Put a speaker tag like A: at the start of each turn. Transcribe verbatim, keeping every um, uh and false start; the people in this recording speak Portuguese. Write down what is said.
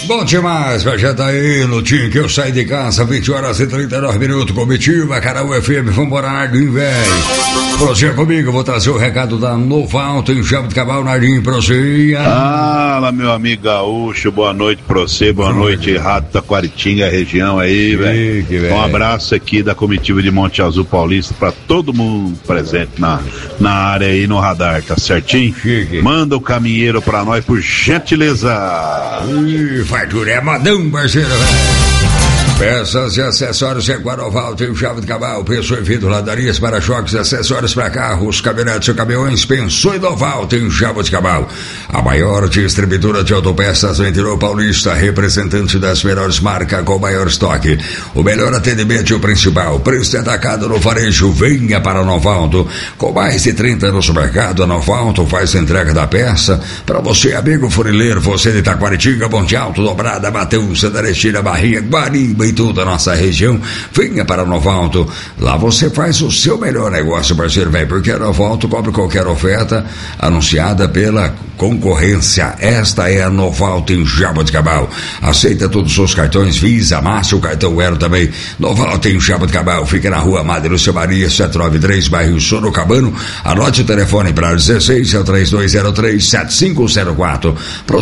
A: Bom demais, já tá aí no time que eu saí de casa, vinte horas e trinta e nove minutos, comitiva, Caraú F M, vambora, Nardim, velho. Prossiga comigo, vou trazer o recado da Novalto em Chave de Cabal, Nardim, prossiga.
B: Fala, meu amigo gaúcho, boa noite pra você, boa Sim. noite, Rato Taquaritinga, região aí, velho. Um abraço aqui da comitiva de Monte Azul Paulista pra todo mundo presente na, na área aí no radar, tá certinho?
A: Chique.
B: Manda o caminheiro pra nós, por gentileza.
A: Ih, fartura é modão, parceiro, velho. Peças e acessórios é Guaroval, tem Chave de Cabal, pensou em vidro, ladarias, para-choques, acessórios para carros, caminhonetes e caminhões, pensou em Noval, tem Chave de Cabal. A maior distribuidora de autopeças no interior paulista, representante das melhores marcas com maior estoque. O melhor atendimento e o principal, preço atacado no varejo, venha para a Novalto. Com mais de trinta anos no mercado, a Novalto faz a entrega da peça para você, amigo funileiro, você de Taquaritinga, Monte Alto, Dobrada, Mateus, Santa Ernestina, Barrinha, Guariba e toda a nossa região, venha para a Novalto. Lá você faz o seu melhor negócio, parceiro, velho, porque a Novalto cobre qualquer oferta anunciada pela concorrência. Esta é a Novalto em Jaba de Cabal. Aceita todos os seus cartões Visa, Márcio, o cartão Aero também. Novalto em Jaba de Cabal, fica na rua Madre Lúcia Maria, setecentos e noventa e três, bairro Sorocabano. Anote o telefone para dezesseis, é o três dois zero três, sete cinco zero quatro.